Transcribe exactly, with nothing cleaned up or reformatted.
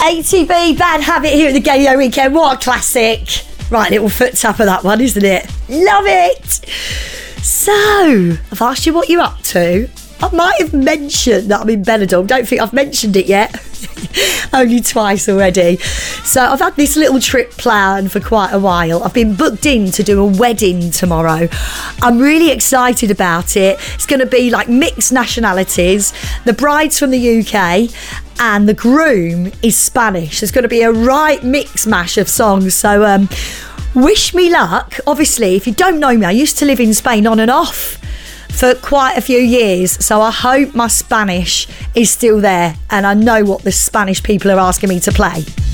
A T B, Bad Habit here at the Gaydio Weekend. What a classic. Right, little foot tap of that one, isn't it? Love it. So, I've asked you what you're up to. I might have mentioned that I'm in Benidorm. Don't think I've mentioned it yet. Only twice already. So I've had this little trip planned for quite a while. I've been booked in to do a wedding tomorrow. I'm really excited about it. It's going to be like mixed nationalities. The bride's from the U K and the groom is Spanish. There's going to be a right mix mash of songs. So um, wish me luck. Obviously, if you don't know me, I used to live in Spain on and off for quite a few years, so I hope my Spanish is still there and I know what the Spanish people are asking me to play.